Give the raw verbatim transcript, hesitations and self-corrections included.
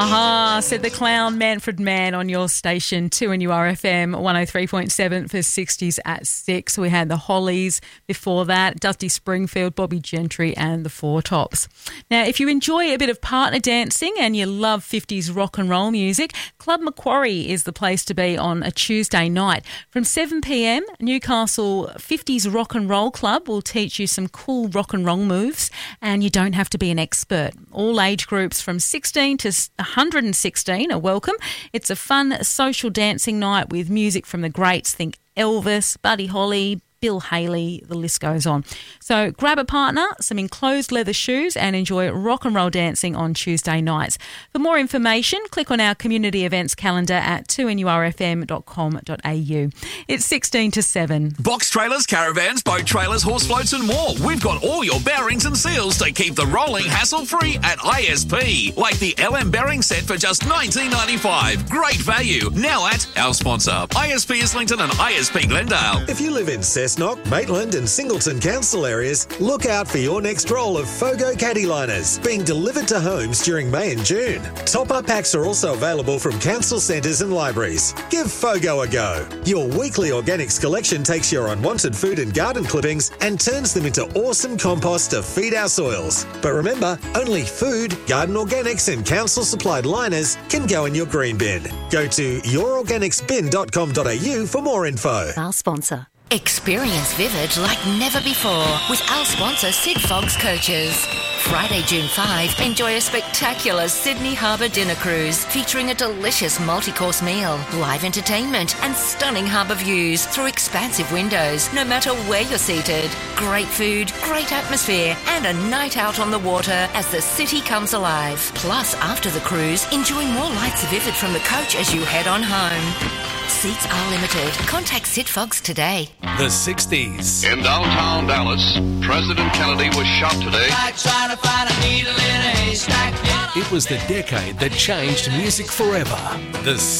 Aha, said the clown Manfred Mann on your station, two N U R F M one oh three point seven for sixties at six. We had the Hollies before that, Dusty Springfield, Bobby Gentry and the Four Tops. Now, if you enjoy a bit of partner dancing and you love fifties rock and roll music, Club Macquarie is the place to be on a Tuesday night. From seven p m, Newcastle fifties Rock and Roll Club will teach you some cool rock and roll moves, and you don't have to be an expert. All age groups from sixteen to one hundred sixteen are welcome. It's a fun social dancing night with music from the greats. Think Elvis, Buddy Holly, Bill Haley, the list goes on. So grab a partner, some enclosed leather shoes and enjoy rock and roll dancing on Tuesday nights. For more information, click on our community events calendar at two N U R F M dot com dot a u. It's sixteen to seven. Box trailers, caravans, boat trailers, horse floats and more. We've got all your bearings and seals to keep the rolling hassle-free at I S P. Like the L M bearing set for just nineteen ninety-five. Great value. Now at our sponsor, I S P Islington and I S P Glendale. If you live in Cessnock, Maitland and Singleton council areas, look out for your next roll of Fogo caddy liners being delivered to homes during May and June. Top-up packs are also available from council centres and libraries. Give Fogo a go. Your weekly organics collection takes your unwanted food and garden clippings and turns them into awesome compost to feed our soils. But remember, only food, garden organics and council-supplied liners can go in your green bin. Go to your organics bin dot com dot a u for more info. Our sponsor. Experience Vivid like never before with our sponsor Sid Fogg's Coaches. Friday, June fifth, enjoy a spectacular Sydney Harbour dinner cruise featuring a delicious multi-course meal, live entertainment and stunning harbour views through expansive windows no matter where you're seated. Great food, great atmosphere and a night out on the water as the city comes alive. Plus, after the cruise, enjoy more lights Vivid from the coach as you head on home. Seats are limited. Contact Sid Fogg's today. The sixties. In downtown Dallas, President Kennedy was shot today. Like trying to find a needle in a haystack. It was the decade that changed music forever. The